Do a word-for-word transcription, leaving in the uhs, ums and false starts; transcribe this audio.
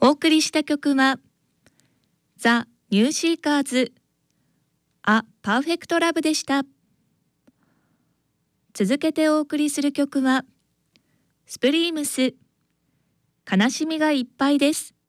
お送りした曲はザ・ニューシーカーズア・パーフェクトラブでした。続けてお送りする曲はスプリームス悲しみがいっぱいです。